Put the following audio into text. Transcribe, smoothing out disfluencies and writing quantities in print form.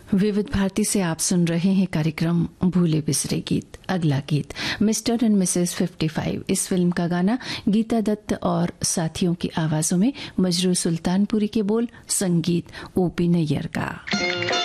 विविध भारती से आप सुन रहे हैं कार्यक्रम भूले बिसरे गीत। अगला गीत मिस्टर एंड मिसेस 55। इस फिल्म का गाना गीता दत्त और साथियों की आवाजों में, मजरू सुल्तानपुरी के बोल, संगीत ओपी नैयर का।